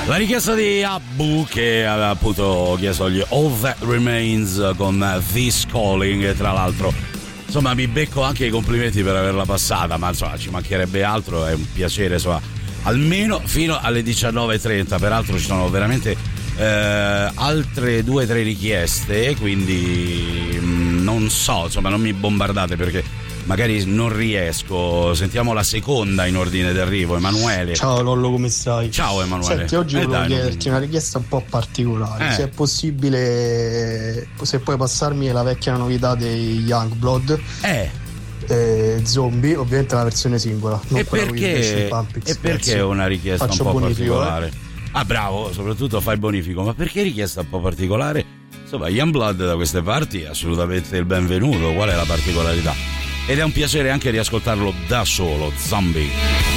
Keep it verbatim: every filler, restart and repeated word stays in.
La richiesta di Abu, che aveva appunto chiesto gli All That Remains con This Calling, tra l'altro insomma mi becco anche i complimenti per averla passata, ma insomma ci mancherebbe altro, è un piacere insomma almeno fino alle diciannove e trenta. Peraltro ci sono veramente eh, altre due o tre richieste, quindi mh, non so, insomma non mi bombardate perché magari non riesco. Sentiamo la seconda in ordine d'arrivo. Emanuele. Ciao Lollo, come stai? Ciao Emanuele. Senti, oggi eh volevo dai, chiederti una richiesta un po' particolare, eh. se è possibile, se puoi passarmi la vecchia novità dei Youngblood. Eh Eh, zombie, ovviamente la versione singola, non e quella perché, Pumpix, e perché è una richiesta Faccio un po' bonifico, particolare? Eh? Ah bravo, soprattutto fai bonifico. Ma perché richiesta un po' particolare? Insomma, Youngblood da queste parti è assolutamente il benvenuto. Qual è la particolarità? Ed è un piacere anche riascoltarlo da solo. Zombie.